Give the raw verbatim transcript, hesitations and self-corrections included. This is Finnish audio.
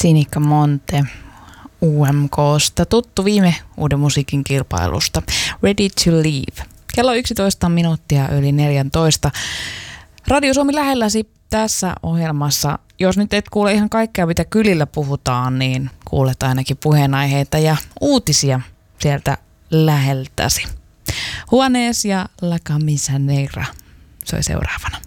Sinikka Monte U M K:sta, tuttu viime uuden musiikin kilpailusta. Ready to Leave. Kello yksitoista minuuttia yli neljätoista. Radio Suomi lähelläsi tässä ohjelmassa. Jos nyt et kuule ihan kaikkea, mitä kylillä puhutaan, niin kuulet ainakin puheenaiheita ja uutisia sieltä läheltäsi. Juanes ja La Camisa Negra soi seuraavana.